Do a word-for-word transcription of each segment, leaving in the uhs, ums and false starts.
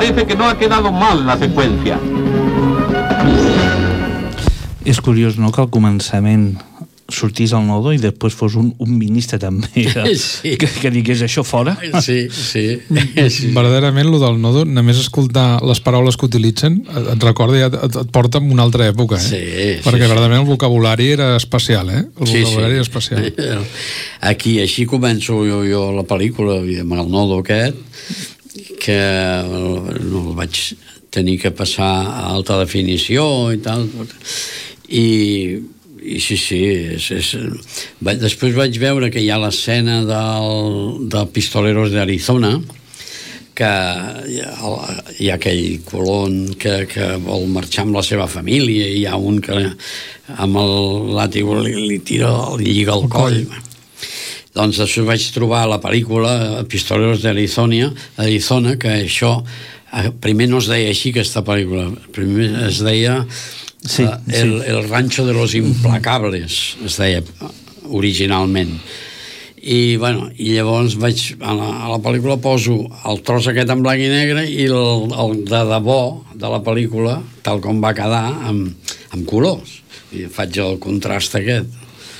Parece que no ha quedado mal la secuencia. És curiós, no?, que al començament sortís el Nodo i després fos un, un ministre també que, sí. que, que digués això fora. Sí, sí. sí. Verdaderament, lo del Nodo, només escoltar les paraules que utilitzen et, et recorda i et, et, et porta en una altra època, eh? Sí, perquè sí, verdaderament el vocabulari era especial, eh? El sí, vocabulari sí. era especial. Aquí, així començo jo, jo la pel·lícula, amb el Nodo aquest, que no el vaig tenir que passar a alta definició i tal, i i sí, sí, és, és... després vaig veure que hi ha l'escena del, del Pistoleros de Arizona, que hi ha, hi ha aquell colon que, que vol marxar amb la seva família i hi ha un que amb el làtigo li, li tira, li lliga el coll. Doncs això vaig trobar a la pel·lícula Pistoleros de Arizona, Arizona, que això primer no es deia així, aquesta pel·lícula, primer es deia Sí, uh, el, sí. el Rancho de los Implacables, es deia originalment. I, bueno, i llavors vaig, a la, a la pel·lícula poso el tros aquest en blanc i negre i el, el de debò de la pel·lícula, tal com va quedar, amb, amb colors. I faig el contrast aquest,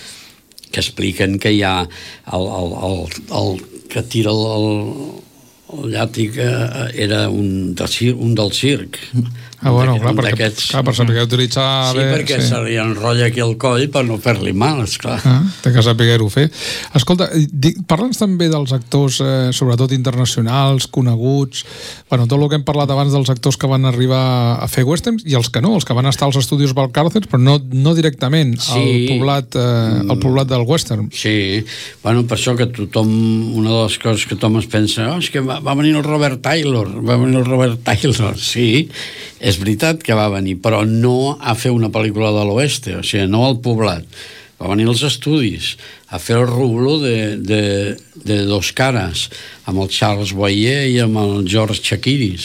que expliquen que hi ha el, el, el, el que tira el, el, el llàtic eh, era un, de cir, un del circ. Ah, bueno, clar, perquè, clar, per saber utilitzar sí, bé... perquè sí. Se li enrotlla aquí el coll per no fer-li mal, esclar. Ah, té que saber-ho fer. Escolta, parla'ns també dels actors, eh, sobretot internacionals, coneguts, bueno, tot el que hem parlat abans dels actors que van arribar a fer westerns i els que no, els que van estar als estudis Valcárcel, però no, no directament sí. al poblat, eh, al poblat del western. Sí, bueno, per això que tothom, una de les coses que tothom es pensa, oh, és que va, va venir el Robert Taylor, va venir el Robert Taylor, sí, és veritat que va venir, però no a fer una pel·lícula de l'oeste, o sigui, no al poblat. Va venir als estudis a fer el rublo de, de, de Dos Cares, amb el Charles Boyer i amb el George Chakiris.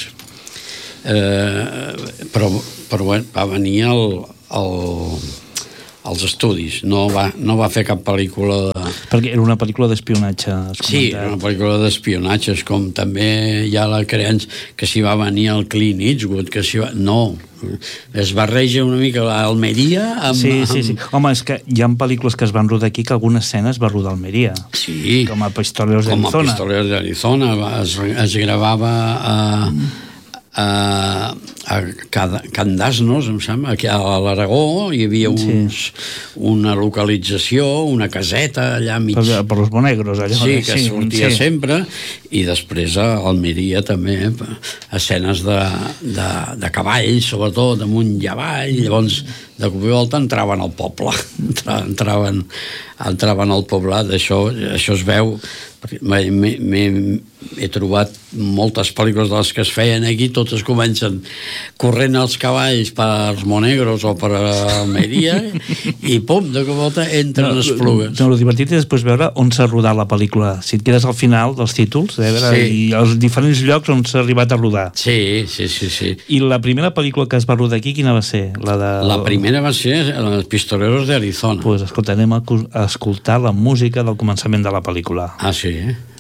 Eh, però, però bueno, va venir el, el, als estudis, no va, no va fer cap pel·lícula de... Perquè era una pel·lícula d'espionatge. Sí, era una pel·lícula d'espionatge, com també hi ha la creença que s'hi va venir el Clint Eastwood, que s'hi va... No, es barreja una mica l'Almeria amb... Sí, sí, sí. Home, és que hi ha pel·lícules que es van rodar aquí que alguna escena es va rodar a Almeria. Sí. Com a Pistoleros d'Arizona. Com a Pistoleros d'Arizona. Es, es gravava a... a, a Can d'Asnos, em sembla, aquí a l'Aragó hi havia uns, sí. una localització, una caseta allà mig... Per, per los Monegros, allò. Sí, que sí, sortia sí. sempre, i després a Almeria també, escenes de, de, de cavall, sobretot, amunt i avall, llavors de cop i volta entraven al poble, entraven, entraven al poblat, això, això es veu, he trobat moltes pel·lícules de les que es feien aquí, totes comencen corrent els cavalls per els Monegros o per Almeria i pum, de cop volta entren no, les plugues. No, el divertit és després veure on s'ha rodat la pel·lícula, si et quedes al final dels títols, eh, veure, sí. i els diferents llocs on s'ha arribat a rodar. Sí, sí, sí, sí. I la primera pel·lícula que es va rodar aquí, quina va ser? La, de... la primera va ser Els Pistoleros d'Arizona. Pues escolta, anem a escoltar la música del començament de la pel·lícula. Ah, sí?